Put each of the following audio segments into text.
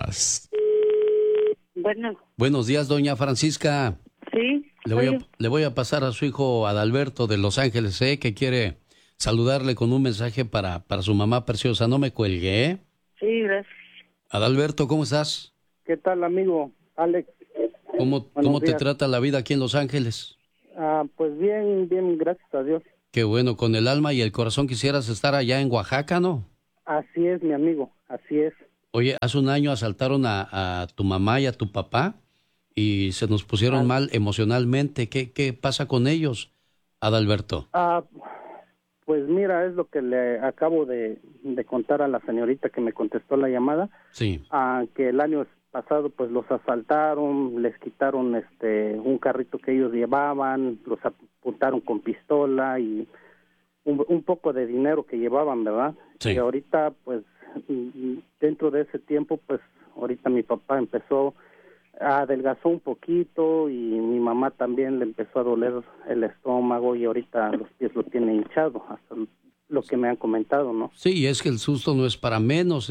días. Bueno. Buenos días, doña Francisca. Sí. Le voy a pasar a su hijo Adalberto de Los Ángeles, que quiere saludarle con un mensaje para su mamá preciosa. No me cuelgue, ¿eh? Sí, gracias. Adalberto, ¿cómo estás? ¿Qué tal, amigo Alex? ¿Cómo te trata la vida aquí en Los Ángeles? Pues bien, gracias a Dios. Qué bueno, con el alma y el corazón quisieras estar allá en Oaxaca, ¿no? Así es, mi amigo, así es. Oye, hace un año asaltaron a tu mamá y a tu papá y se nos pusieron mal emocionalmente. ¿Qué pasa con ellos, Adalberto? Pues mira, es lo que le acabo de contar a la señorita que me contestó la llamada. Sí. Que el año pasado pues los asaltaron, les quitaron un carrito que ellos llevaban, los apuntaron con pistola y un poco de dinero que llevaban, ¿verdad? Sí. Y ahorita pues dentro de ese tiempo pues ahorita mi papá adelgazó un poquito y mi mamá también le empezó a doler el estómago y ahorita los pies lo tiene hinchado, hasta lo que me han comentado, ¿no? Sí, es que el susto no es para menos.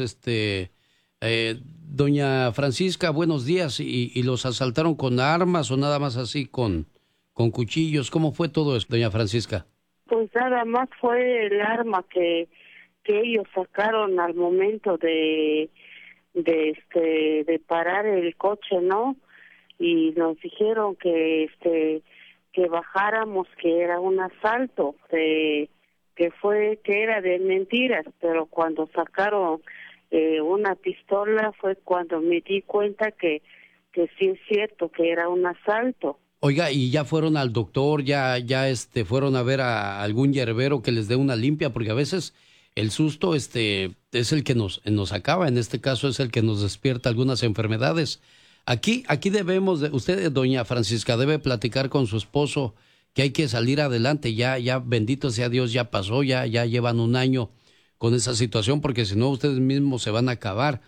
Doña Francisca, buenos días. ¿Y los asaltaron con armas o nada más así con cuchillos? ¿Cómo fue todo eso, doña Francisca? Pues nada más fue el arma que ellos sacaron al momento de parar el coche, ¿no? Y nos dijeron que bajáramos, que era un asalto, que era de mentiras, pero cuando sacaron una pistola fue cuando me di cuenta que sí es cierto que era un asalto. Oiga, ¿y ya fueron al doctor? ¿Ya fueron a ver a algún yerbero que les dé una limpia? Porque a veces el susto es el que nos acaba. En este caso es el que nos despierta algunas enfermedades. Aquí debemos, usted, doña Francisca, debe platicar con su esposo que hay que salir adelante. Ya bendito sea Dios, ya pasó, ya llevan un año con esa situación, porque si no ustedes mismos se van a acabar.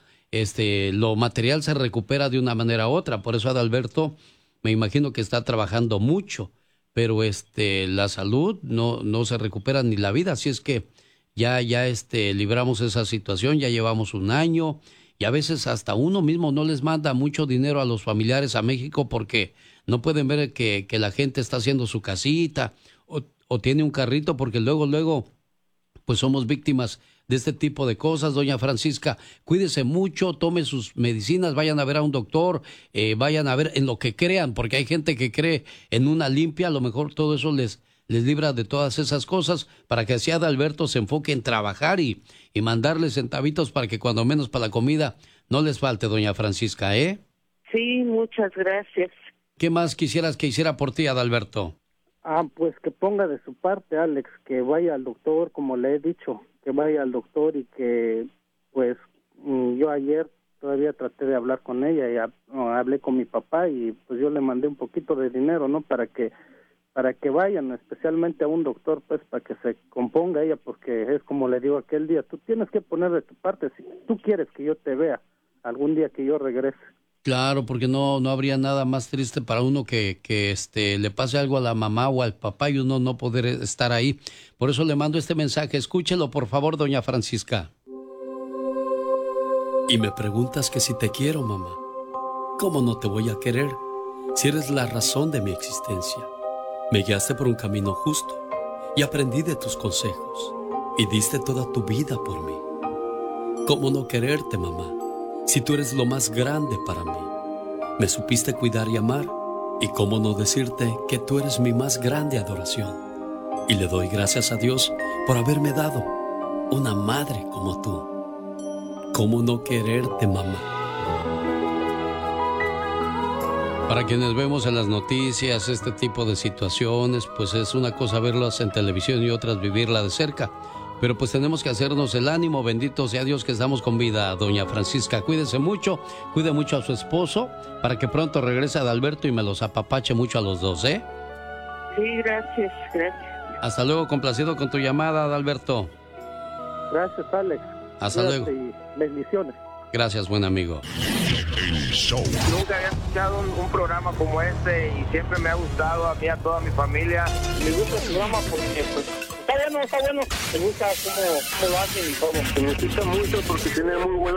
Lo material se recupera de una manera u otra. Por eso Adalberto, me imagino que está trabajando mucho, pero la salud no se recupera ni la vida. Así es que ya libramos esa situación, ya llevamos un año y a veces hasta uno mismo no les manda mucho dinero a los familiares a México porque no pueden ver que la gente está haciendo su casita o tiene un carrito, porque luego pues somos víctimas de este tipo de cosas. Doña Francisca, cuídese mucho, tome sus medicinas, vayan a ver a un doctor, vayan a ver en lo que crean, porque hay gente que cree en una limpia, a lo mejor todo eso les libra de todas esas cosas, para que así Adalberto se enfoque en trabajar y mandarle centavitos para que cuando menos para la comida no les falte, doña Francisca, ¿eh? Sí, muchas gracias. ¿Qué más quisieras que hiciera por ti, Adalberto? Pues que ponga de su parte, Alex, que vaya al doctor, como le he dicho, que vaya al doctor y que, pues, yo ayer todavía traté de hablar con ella y hablé con mi papá y pues yo le mandé un poquito de dinero, ¿no? Para que vayan, especialmente a un doctor, pues, para que se componga ella, porque es como le digo aquel día, tú tienes que poner de tu parte, si tú quieres que yo te vea algún día que yo regrese. Claro, porque no habría nada más triste para uno que le pase algo a la mamá o al papá y uno no poder estar ahí. Por eso le mando este mensaje. Escúchelo, por favor, doña Francisca. Y me preguntas que si te quiero, mamá. ¿Cómo no te voy a querer si eres la razón de mi existencia? Me guiaste por un camino justo y aprendí de tus consejos y diste toda tu vida por mí. ¿Cómo no quererte, mamá? Si tú eres lo más grande para mí. Me supiste cuidar y amar, y cómo no decirte que tú eres mi más grande adoración. Y le doy gracias a Dios por haberme dado una madre como tú. ¿Cómo no quererte, mamá? Para quienes vemos en las noticias este tipo de situaciones, pues es una cosa verlas en televisión y otras vivirla de cerca. Pero pues tenemos que hacernos el ánimo, bendito sea Dios que estamos con vida, doña Francisca. Cuídese mucho, cuide mucho a su esposo, para que pronto regrese Adalberto y me los apapache mucho a los dos, ¿eh? Sí, gracias. Hasta luego, complacido con tu llamada, Adalberto. Gracias, Alex. Hasta luego. Y bendiciones. Gracias, buen amigo. El show. Nunca había escuchado un programa como este y siempre me ha gustado a mí, a toda mi familia. Me gusta el programa porque pues está bueno. Me gusta cómo lo hacen y todo. Me gusta mucho porque tiene muy buenos